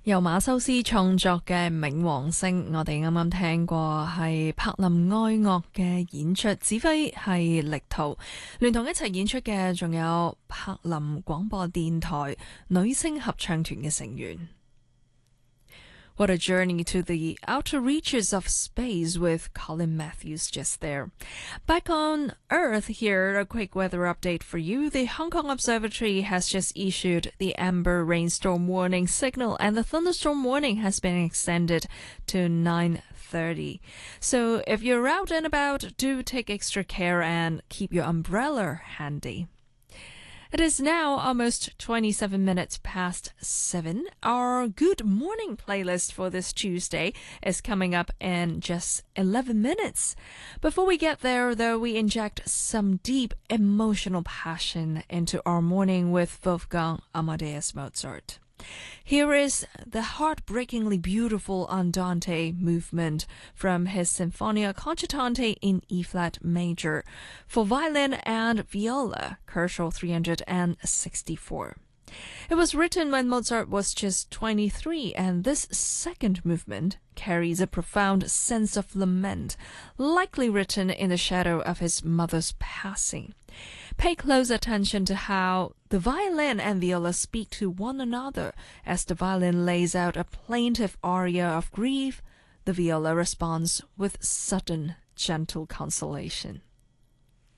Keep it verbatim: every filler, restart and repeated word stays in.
由馬修斯創作嘅冥王星，我哋啱啱聽過係柏林愛樂嘅演出，指揮係力圖，聯同一齊演出嘅仲有柏林廣播電台女聲合唱團嘅成員。What a journey to the outer reaches of space with Colin Matthews just there. Back on Earth here, a quick weather update for you. The Hong Kong Observatory has just issued the amber rainstorm warning signal, and the thunderstorm warning has been extended to nine thirty. So if you're out and about, do take extra care and keep your umbrella handy. It is now almost twenty-seven minutes past seven. Our Good Morning playlist for this Tuesday is coming up in just eleven minutes. Before we get there, though, we inject some deep emotional passion into our morning with Wolfgang Amadeus Mozart. Here is the heartbreakingly beautiful Andante movement from his Sinfonia Concertante in E-flat major for violin and viola, Kershaw three hundred sixty-four. It was written when Mozart was just twenty-three, and this second movement carries a profound sense of lament, likely written in the shadow of his mother's passing. Pay close attention to how the violin and viola speak to one another. As the violin lays out a plaintive aria of grief, the viola responds with sudden, gentle consolation.